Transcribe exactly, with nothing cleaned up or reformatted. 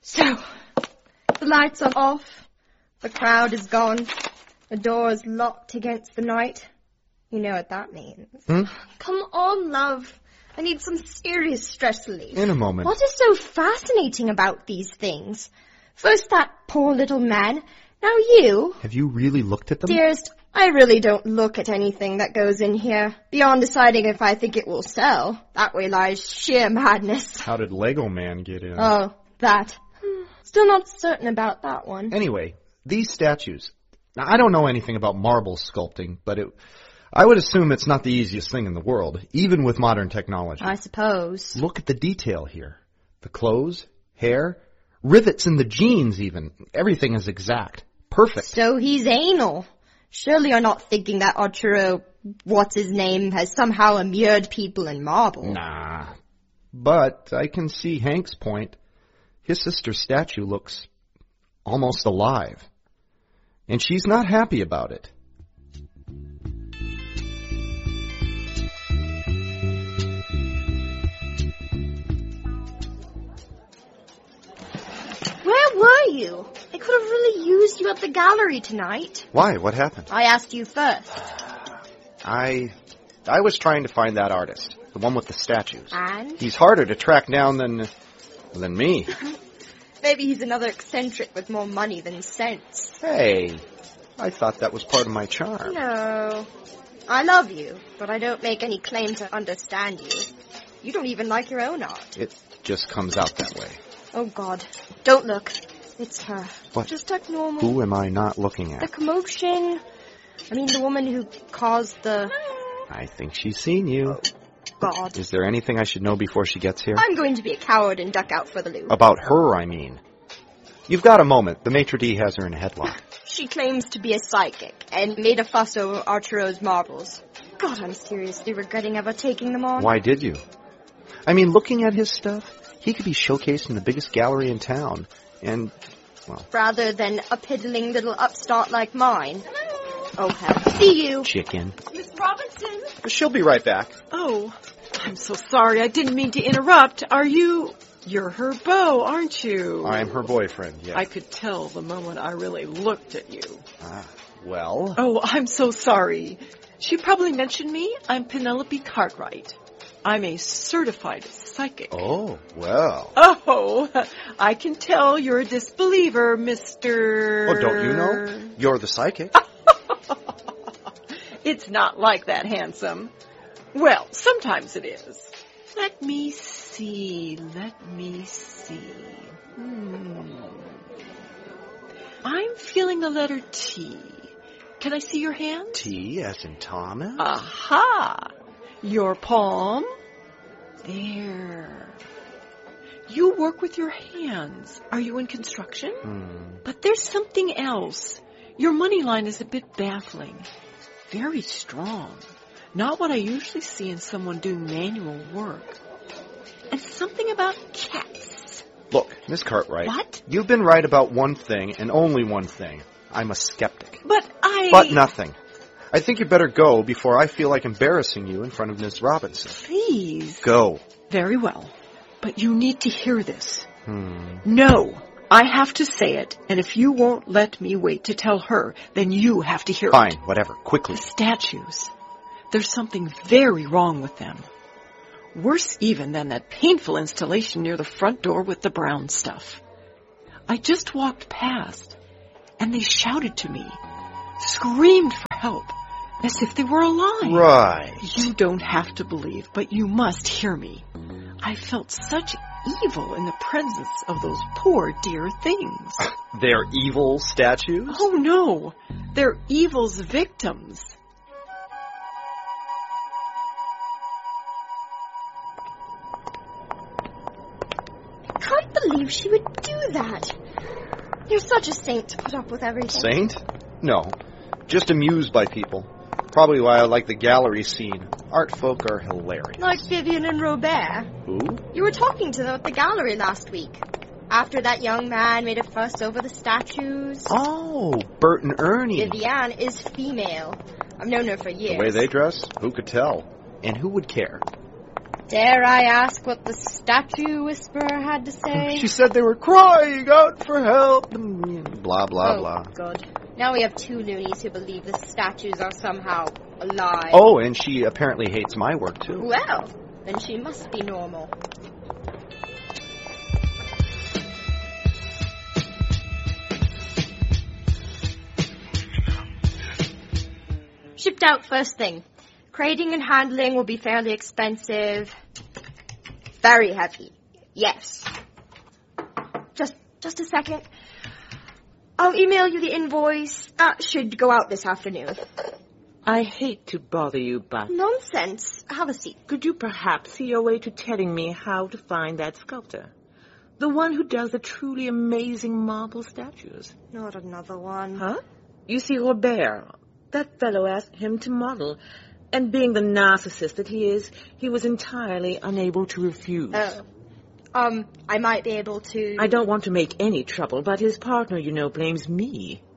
So, the lights are off, the crowd is gone, the door is locked against the night. You know what that means. Hmm? Come on, love. I need some serious stress relief. In a moment. What is so fascinating about these things? First that poor little man, now you. Have you really looked at them? Dearest, I really don't look at anything that goes in here, beyond deciding if I think it will sell. That way lies sheer madness. How did Lego Man get in? Oh, that. Still not certain about that one. Anyway, these statues. Now, I don't know anything about marble sculpting, but it, I would assume it's not the easiest thing in the world, even with modern technology. I suppose. Look at the detail here. The clothes, hair, rivets in the jeans even. Everything is exact. Perfect. So he's anal. Surely you're not thinking that Arturo, what's-his-name, has somehow immured people in marble. Nah. But I can see Hank's point. His sister's statue looks almost alive. And she's not happy about it. Where were you? I could have really used you at the gallery tonight. Why? What happened? I asked you first. I... I was trying to find that artist. The one with the statues. And? He's harder to track down than... than me. Maybe he's another eccentric with more money than sense. Hey, I thought that was part of my charm. No. I love you, but I don't make any claim to understand you. You don't even like your own art. It just comes out that way. Oh, God. Don't look. It's her. What? Just act normal. Who am I not looking at? The commotion. I mean, the woman who caused the... I think she's seen you. God. Is there anything I should know before she gets here? I'm going to be a coward and duck out for the loo. About her, I mean. You've got a moment. The maitre d' has her in a headlock. She claims to be a psychic and made a fuss over Arturo's marbles. God, I'm seriously regretting ever taking them on. Why did you? I mean, looking at his stuff, he could be showcased in the biggest gallery in town. And, well... rather than a piddling little upstart like mine. Oh, hell. See you. Chicken. Miss Robinson? She'll be right back. Oh, I'm so sorry. I didn't mean to interrupt. Are you... You're her beau, aren't you? I'm her boyfriend, yes. I could tell the moment I really looked at you. Ah, well... Oh, I'm so sorry. She probably mentioned me. I'm Penelope Cartwright. I'm a certified psychic. Oh, well... Oh, I can tell you're a disbeliever, Mister... Oh, don't you know? You're the psychic. It's not like that, handsome. Well, sometimes it is. Let me see, let me see. Hmm. I'm feeling the letter T. Can I see your hand? T as in Thomas? Aha! Your palm. There. You work with your hands. Are you in construction? Hmm. But there's something else. Your money line is a bit baffling. Very strong. Not what I usually see in someone doing manual work. And something about cats. Look, Miss Cartwright. What? You've been right about one thing and only one thing. I'm a skeptic. But I... But nothing. I think you better go before I feel like embarrassing you in front of Miss Robinson. Please. Go. Very well. But you need to hear this. Hmm. No. I have to say it, and if you won't let me wait to tell her, then you have to hear Fine, it. Fine, whatever, quickly. The statues. There's something very wrong with them. Worse even than that painful installation near the front door with the brown stuff. I just walked past, and they shouted to me, screamed for help, as if they were alive. Right. You don't have to believe, but you must hear me. I felt such evil in the presence of those poor dear things. They're evil statues? Oh, no. They're evil's victims. I can't believe she would do that. You're such a saint to put up with everything. Saint? No. Just amused by people. Probably why I like the gallery scene. Art folk are hilarious. Like Vivian and Robert. Who? You were talking to them at the gallery last week. After that young man made a fuss over the statues. Oh, Bert and Ernie. Vivian is female. I've known her for years. The way they dress? Who could tell? And who would care? Dare I ask what the statue whisperer had to say? She said they were crying out for help. Blah, blah, oh, blah. Good. Now we have two loonies who believe the statues are somehow alive. Oh, and she apparently hates my work, too. Well, then she must be normal. Shipped out first thing. Crating and handling will be fairly expensive. Very heavy. Yes. Just just a second. I'll email you the invoice. That should go out this afternoon. I hate to bother you, but... Nonsense. Have a seat. Could you perhaps see your way to telling me how to find that sculptor? The one who does the truly amazing marble statues. Not another one. Huh? You see, Robert, that fellow asked him to model, and being the narcissist that he is, he was entirely unable to refuse. Oh. Um, I might be able to... I don't want to make any trouble, but his partner, you know, blames me.